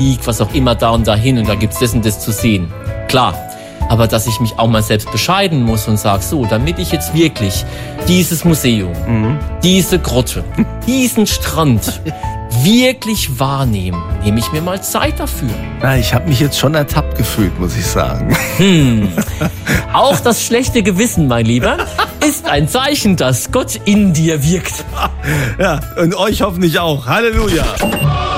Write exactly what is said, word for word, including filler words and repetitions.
was auch immer da und dahin und da gibt's das und das zu sehen. Klar. Aber dass ich mich auch mal selbst bescheiden muss und sage, so, damit ich jetzt wirklich dieses Museum, mhm. diese Grotte, diesen Strand wirklich wahrnehme, nehme ich mir mal Zeit dafür. Na, ich habe mich jetzt schon ertappt gefühlt, muss ich sagen. Hm. Auch das schlechte Gewissen, mein Lieber, ist ein Zeichen, dass Gott in dir wirkt. Ja, und euch hoffentlich auch. Halleluja.